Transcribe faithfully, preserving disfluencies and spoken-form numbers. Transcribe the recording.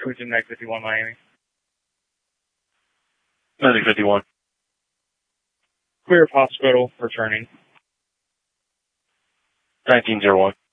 Who's in Medic fifty-one, Miami? Medic fifty-one. Clear of hospital, returning. nineteen oh one.